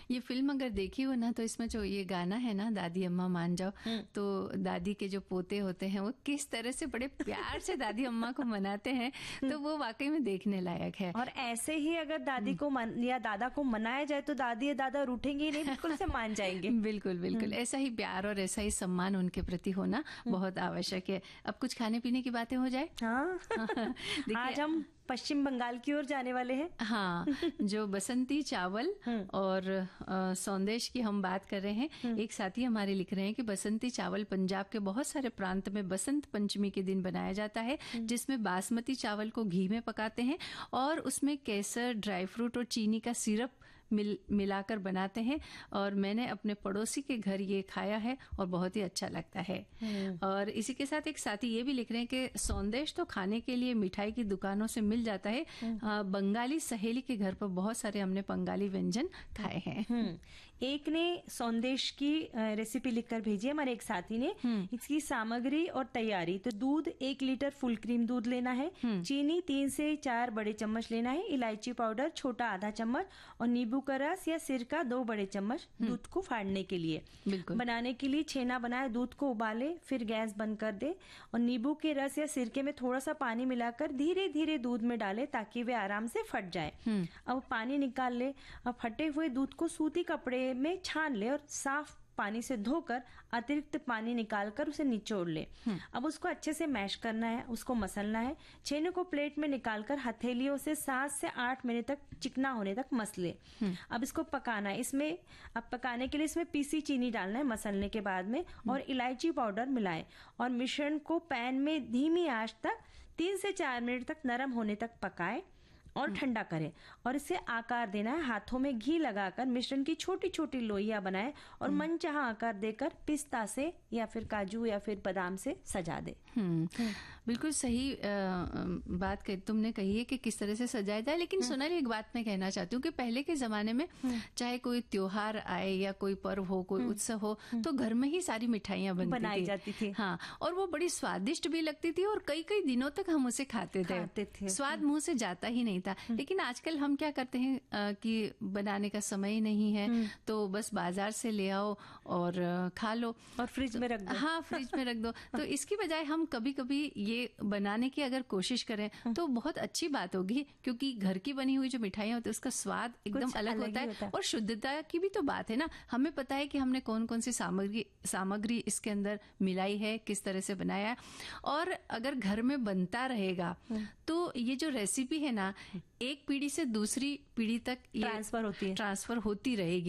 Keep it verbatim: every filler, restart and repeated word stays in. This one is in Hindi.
ये फिल्म अगर देखी हो ना तो इसमें जो ये गाना है ना दादी अम्मा मान जाओ, तो दादी के जो पोते होते हैं वो किस तरह से बड़े प्यार से दादी अम्मा को मनाते हैं, तो वो वाकई में देखने लायक है। और ऐसे ही अगर दादी को मन, या दादा को मनाया जाए तो दादी या दादा रूठेंगे नहीं, बिल्कुल से मान जाएंगे। बिल्कुल बिल्कुल, ऐसा ही प्यार और ऐसा ही सम्मान उनके प्रति होना बहुत आवश्यक है। अब कुछ खाने पीने की बातें हो जाए। हाँ आज हम पश्चिम बंगाल की ओर जाने वाले हैं। हाँ, जो बसंती चावल और आ, सौंदेश की हम बात कर रहे हैं। एक साथी हमारे लिख रहे हैं कि बसंती चावल पंजाब के बहुत सारे प्रांत में बसंत पंचमी के दिन बनाया जाता है, जिसमें बासमती चावल को घी में पकाते हैं और उसमें केसर, ड्राई फ्रूट और चीनी का सिरप मिल मिलाकर बनाते हैं। और मैंने अपने पड़ोसी के घर ये खाया है और बहुत ही अच्छा लगता है। और इसी के साथ एक साथी ये भी लिख रहे हैं कि सौंदेश तो खाने के लिए मिठाई की दुकानों से मिल जाता है, आ, बंगाली सहेली के घर पर बहुत सारे हमने बंगाली व्यंजन खाए हैं। एक ने सौंदेश की रेसिपी लिखकर भेजी है हमारे एक साथी ने। इसकी सामग्री और तैयारी, तो दूध एक लीटर फुल क्रीम दूध लेना है, चीनी तीन से चार बड़े चम्मच लेना है, इलायची पाउडर छोटा आधा चम्मच और नींबू का रस या सिरका दो बड़े चम्मच दूध को फाड़ने के लिए। बनाने के लिए छेना बनाए, दूध को उबाले, फिर गैस बंद कर दे और नींबू के रस या सिरके में थोड़ा सा पानी मिलाकर धीरे धीरे दूध में डाले ताकि वे आराम से फट जाए। अब पानी निकाल ले। अब फटे हुए दूध को सूती कपड़े में छान ले और साफ पानी से धोकर अतिरिक्त पानी निकालकर उसे निचोड़ ले। अब उसको अच्छे से मैश करना है, उसको मसलना है। छेने को प्लेट में निकालकर हथेलियों से सात से आठ मिनट तक चिकना होने तक मस ले। अब इसको पकाना है। इसमें अब पकाने के लिए इसमें पीसी चीनी डालना है मसलने के बाद में और इलायची पाउडर मिलाए और मिश्रण को पैन में धीमी आंच तक तीन से चार मिनट तक नरम होने तक पकाए और ठंडा करें और इसे आकार देना है। हाथों में घी लगाकर मिश्रण की छोटी छोटी लोइयां बनाए और मनचाहा आकार देकर पिस्ता से या फिर काजू या फिर बादाम से सजा दे। बिल्कुल सही आ, बात कही तुमने कही है कि किस तरह से सजाया जाए। लेकिन सोनाली, एक बात मैं कहना चाहती हूँ कि पहले के जमाने में चाहे कोई त्योहार आए या कोई पर्व हो, कोई उत्सव हो, तो घर में ही सारी मिठाइयां बनती बनाई थी। जाती थी। हाँ, और वो बड़ी स्वादिष्ट भी लगती थी और कई कई दिनों तक हम उसे खाते थे, खाते थे। स्वाद मुंह से जाता ही नहीं था। लेकिन आजकल हम क्या करते हैं आ, कि बनाने का समय ही नहीं है, तो बस बाजार से ले आओ और आ, खा लो और फ्रिज में रख दो। हाँ, फ्रिज में रख दो। तो इसकी बजाय हम कभी कभी ये बनाने की अगर कोशिश करें तो बहुत अच्छी बात होगी, क्योंकि घर की बनी हुई जो मिठाइयां होती है उसका स्वाद एकदम अलग, अलग होता है, होता है और शुद्धता की भी तो बात है ना। हमें पता है कि हमने कौन कौन सी सामग्री सामग्री इसके अंदर मिलाई है, किस तरह से बनाया है। और अगर घर में बनता रहेगा तो ये जो रेसिपी है ना, एक पीढ़ी से दूसरी पीढ़ी तक ट्रांसफर होती है ट्रांसफर होती रहेगी।